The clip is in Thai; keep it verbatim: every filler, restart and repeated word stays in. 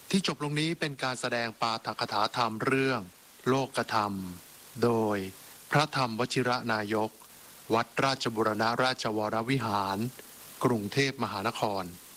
ที่จบลงนี้เป็นการแสดงปาฐกถาธรรมเรื่องโลกธรรมโดยพระธรรมวชิระนายกวัดราชบูรณราชวรวิหารกรุงเทพมหานคร